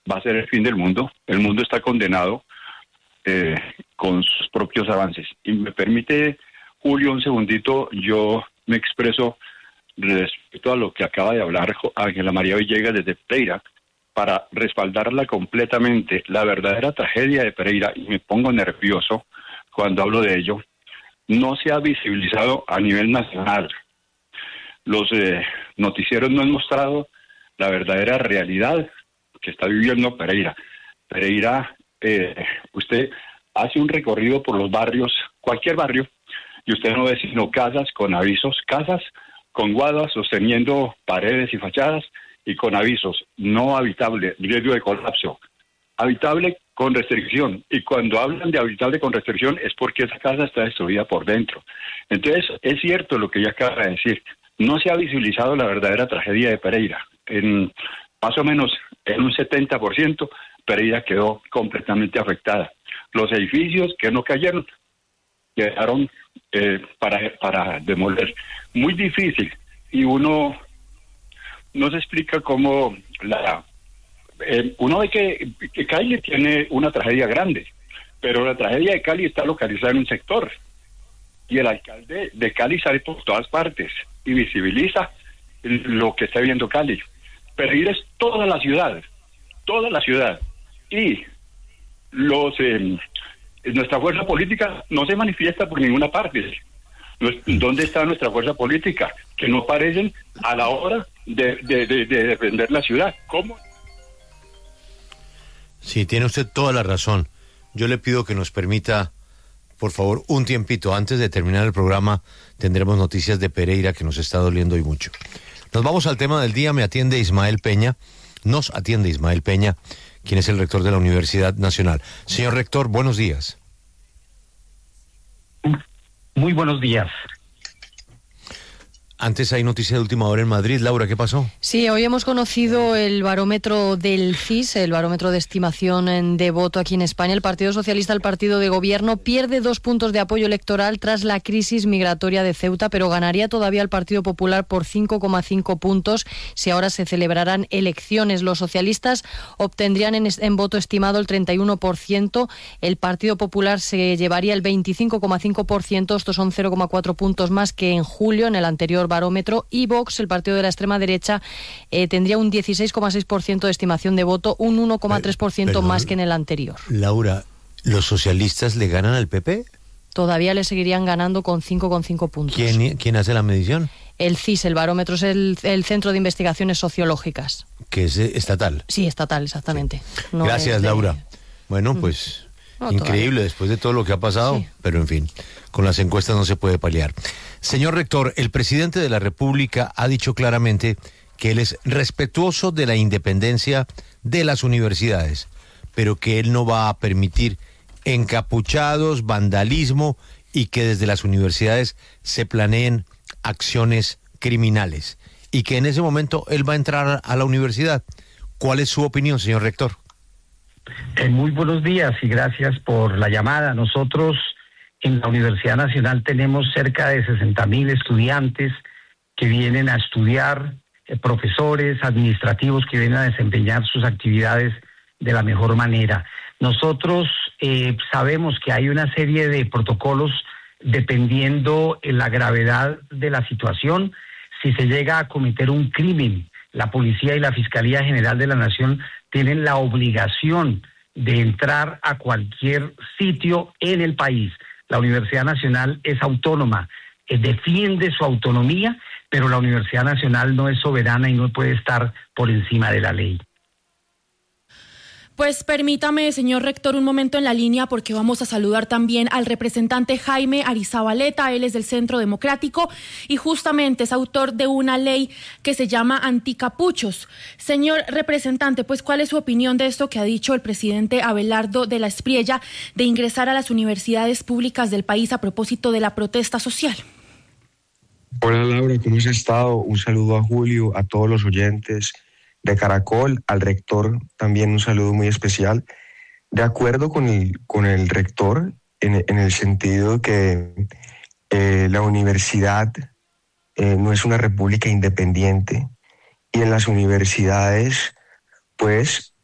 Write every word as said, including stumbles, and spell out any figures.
va a ser el fin del mundo. El mundo está condenado eh, con sus propios avances. Y me permite, Julio, un segundito, yo me expreso respecto a lo que acaba de hablar Ángela María Villegas desde Pereira, para respaldarla completamente. La verdadera tragedia de Pereira, y me pongo nervioso cuando hablo de ello, no se ha visibilizado a nivel nacional. Los eh, noticieros no han mostrado la verdadera realidad que está viviendo Pereira. Pereira, eh, usted hace un recorrido por los barrios, cualquier barrio, y usted no ve sino casas con avisos, casas con guadas sosteniendo paredes y fachadas y con avisos: no habitable, riesgo de colapso, habitable con restricción. Y cuando hablan de habitable con restricción es porque esa casa está destruida por dentro. Entonces, es cierto lo que ella acaba de decir. No se ha visibilizado la verdadera tragedia de Pereira. En más o menos en un setenta por ciento, Pereira quedó completamente afectada. Los edificios que no cayeron quedaron eh, para, para demoler. Muy difícil. Y uno no se explica cómo la... Eh, uno ve que, que Cali tiene una tragedia grande, pero la tragedia de Cali está localizada en un sector. Y el alcalde de Cali sale por todas partes y visibiliza lo que está viendo Cali. Pereira es toda la ciudad, toda la ciudad. Y los eh, nuestra fuerza política no se manifiesta por ninguna parte. ¿Dónde está nuestra fuerza política? Que no aparecen a la hora de, de, de, de defender la ciudad. ¿Cómo? Sí, tiene usted toda la razón. Yo le pido que nos permita, por favor, un tiempito. Antes de terminar el programa, tendremos noticias de Pereira, que nos está doliendo hoy mucho. Nos vamos al tema del día. Me atiende Ismael Peña. Nos atiende Ismael Peña, quien es el rector de la Universidad Nacional. Señor rector, buenos días. Muy buenos días. Antes hay noticia de última hora en Madrid. Laura, ¿qué pasó? Sí, hoy hemos conocido el barómetro del C I S, el barómetro de estimación de voto aquí en España. El Partido Socialista, el partido de gobierno, pierde dos puntos de apoyo electoral tras la crisis migratoria de Ceuta, pero ganaría todavía el Partido Popular por cinco coma cinco puntos si ahora se celebraran elecciones. Los socialistas obtendrían en, en voto estimado el treinta y uno por ciento, el Partido Popular se llevaría el veinticinco coma cinco por ciento, estos son cero coma cuatro puntos más que en julio, en el anterior barómetro, y Vox, el partido de la extrema derecha, eh, tendría un dieciséis coma seis por ciento de estimación de voto, un uno coma tres por ciento Perdón, más que en el anterior. Laura, ¿los socialistas le ganan al P P? Todavía le seguirían ganando con cinco coma cinco puntos. ¿Quién, ¿Quién hace la medición? El C I S, el barómetro, es el, el Centro de Investigaciones Sociológicas. Que es estatal. Sí, estatal, exactamente. Sí. No Gracias, de... Laura. Bueno, pues... No, increíble todavía. Después de todo lo que ha pasado, sí. Pero en fin, con las encuestas no se puede paliar. Señor rector, el presidente de la República ha dicho claramente que él es respetuoso de la independencia de las universidades, pero que él no va a permitir encapuchados, vandalismo y que desde las universidades se planeen acciones criminales y que en ese momento él va a entrar a la universidad. ¿Cuál es su opinión, señor rector? Eh, muy buenos días y gracias por la llamada. Nosotros en la Universidad Nacional tenemos cerca de sesenta mil estudiantes que vienen a estudiar, eh, profesores, administrativos que vienen a desempeñar sus actividades de la mejor manera. Nosotros eh, sabemos que hay una serie de protocolos dependiendo de la gravedad de la situación. Si se llega a cometer un crimen, la Policía y la Fiscalía General de la Nación tienen la obligación de entrar a cualquier sitio en el país. La Universidad Nacional es autónoma, eh, defiende su autonomía, pero la Universidad Nacional no es soberana y no puede estar por encima de la ley. Pues permítame, señor rector, un momento en la línea porque vamos a saludar también al representante Jaime Arizabaleta. Él es del Centro Democrático y justamente es autor de una ley que se llama Anticapuchos. Señor representante, pues ¿cuál es su opinión de esto que ha dicho el presidente Abelardo de la Espriella de ingresar a las universidades públicas del país a propósito de la protesta social? Hola Laura, ¿cómo has estado? Un saludo a Julio, a todos los oyentes de Caracol, al rector también un saludo muy especial. De acuerdo con el, con el rector, en, en el sentido que eh, la universidad eh, no es una república independiente y en las universidades, pues,